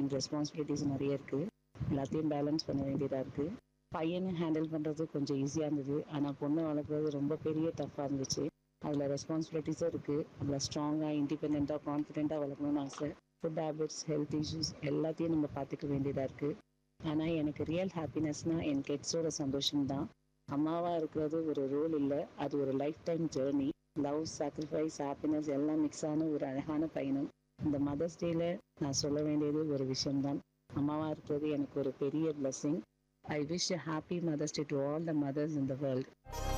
And responsibilities நிறைய இருக்குது. எல்லாத்தையும் பேலன்ஸ் பண்ண வேண்டியதாக இருக்குது. பையனை ஹேண்டில் பண்ணுறது கொஞ்சம் ஈஸியாக இருந்தது. ஆனால் பொண்ணை வளர்க்குறது ரொம்ப பெரிய டஃப்பாக இருந்துச்சு. அதில் ரெஸ்பான்சிபிலிட்டிஸும் இருக்குது. அதில் ஸ்ட்ராங்காக இண்டிபெண்ட்டாக கான்ஃபிடென்ட்டாக வளர்க்கணும்னு ஆசை. ஃபுட் ஹேபிட்ஸ், ஹெல்த் இஷ்யூஸ் எல்லாத்தையும் நம்ம பார்த்துக்க வேண்டியதாக இருக்குது. ஆனால் எனக்கு ரியல் ஹாப்பினஸ்னால் என் கிட்ஸோட சந்தோஷம்தான். அம்மாவாக இருக்கிறது ஒரு ரோல் இல்லை, அது ஒரு life time journey. Love, sacrifice, happiness எல்லாம் மிக்ஸ் ஆன ஒரு அழகான பயணம். இந்த மதர்ஸ் டேல நான் சொல்ல வேண்டியது ஒரு விஷயம்தான். அம்மாவாக இருக்கிறது எனக்கு ஒரு பெரிய blessing. I wish a happy Mother's Day to all the mothers in the world.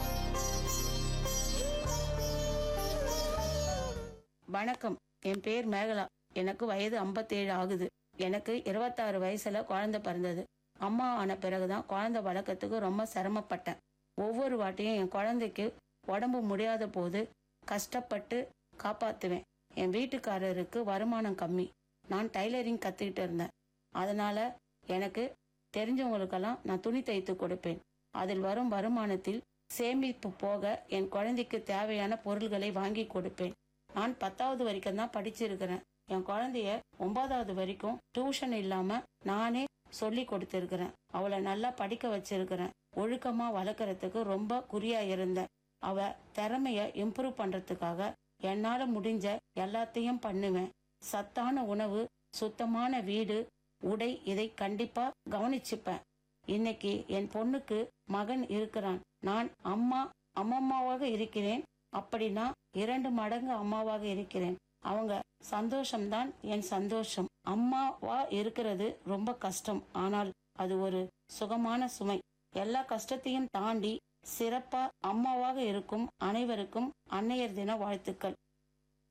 வணக்கம், என் பேர் மேகலா. எனக்கு வயது 57 ஆகுது. எனக்கு 26 வயசுல குழந்தை பிறந்தது. அம்மா ஆன பிறகுதான் குழந்தை வளர்க்கறதுக்கு ரொம்ப சிரமப்பட்டேன். ஒவ்வொரு வாட்டியும் என் குழந்தைக்கு உடம்பு முடியாத போது கஷ்டப்பட்டு காப்பாத்துவேன். என் வீட்டுக்காரருக்கு வருமானம் கம்மி. நான் டைலரிங் கத்துக்கிட்டு இருந்தேன். அதனால எனக்கு தெரிஞ்சவங்களுக்கெல்லாம் நான் துணி தைத்து கொடுப்பேன். அதில் வரும் வருமானத்தில் சேமிப்பு போக என் குழந்தைக்கு தேவையான பொருள்களை வாங்கி கொடுப்பேன். நான் 10வது வரைக்கும் தான் படிச்சிருக்கிறேன். என் குழந்தைய 9வது வரைக்கும் டியூஷன் இல்லாம நானே சொல்லி கொடுத்திருக்கிறேன். அவளை நல்லா படிக்க வச்சிருக்கிறேன். ஒழுக்கமா வளர்க்கறதுக்கு ரொம்ப குறியா இருந்தேன். அவ திறமைய இம்ப்ரூவ் பண்றதுக்காக என்னால முடிஞ்ச எல்லாத்தையும் பண்ணுவேன். சத்தான உணவு, சுத்தமான வீடு, உடை, இதை கண்டிப்பா கவனிச்சுப்பேன். இன்னைக்கு என் பொண்ணுக்கு மகன் இருக்கிறான். நான் அம்மாவாக இருக்கிறேன். அப்படின்னா 2 மடங்கு அம்மாவாக இருக்கிறேன். அவங்க சந்தோஷம்தான் என் சந்தோஷம். அம்மாவா இருக்கிறது ரொம்ப கஷ்டம். ஆனால் அது ஒரு சுகமான சுமை. எல்லா கஷ்டத்தையும் தாண்டி சிறப்பா அம்மாவாக இருக்கும் அனைவருக்கும் அன்னையர் தின வாழ்த்துக்கள்.